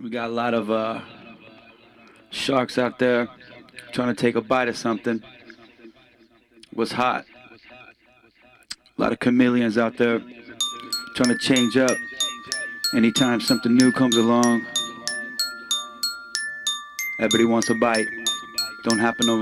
We got a lot of sharks out there trying to take a bite of something. What's hot? A lot of chameleons out there trying to change up anytime something new comes along. Everybody wants a bite. Don't happen overnight.